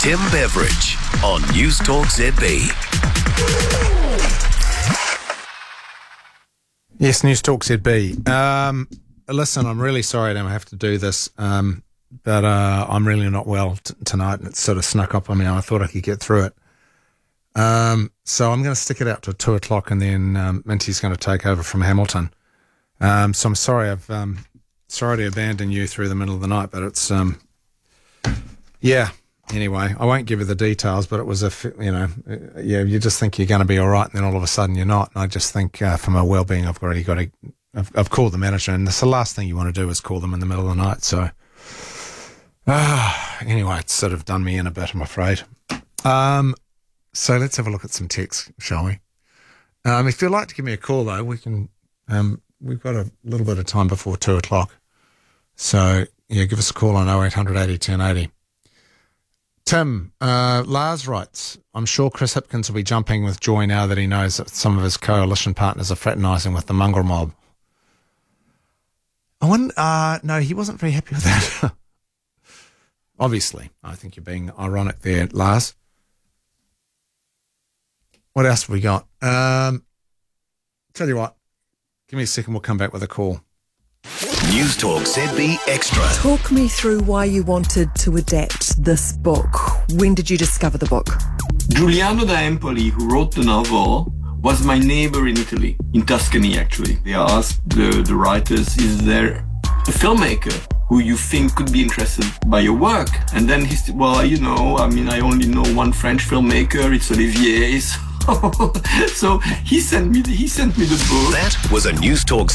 Tim Beveridge on News Talk ZB. Yes, News Talk ZB. Listen, I'm really sorry I have to do this, but I'm really not well tonight, and it sort of snuck up on me. I thought I could get through it. So I'm going to stick it out to 2 o'clock, and then Minty's going to take over from Hamilton. So I'm sorry, sorry to abandon you through the middle of the night, but it's yeah. Anyway, I won't give you the details, but it was you just think you're going to be all right, and then all of a sudden you're not. And I just think for my well-being, I've called the manager, and that's the last thing you want to do is call them in the middle of the night. So anyway, it's sort of done me in a bit, I'm afraid. So let's have a look at some texts, shall we? If you'd like to give me a call, though, we can. We've got a little bit of time before 2 o'clock. So yeah, give us a call on 0800 80 1080. Tim, Lars writes, I'm sure Chris Hipkins will be jumping with joy now that he knows that some of his coalition partners are fraternising with the mongrel mob. No, he wasn't very happy with that. Obviously, I think you're being ironic there, Lars. What else have we got? Tell you what, give me a second, we'll come back with a call. News Talk ZB Extra. Talk me through why you wanted to adapt this book. When did you discover the book? Giuliano da Empoli, who wrote the novel, was my neighbor in Italy, in Tuscany actually. They asked the writers, is there a filmmaker who you think could be interested by your work? And then he said, well, I only know one French filmmaker, it's Olivier. So he sent me the book. That was a News Talk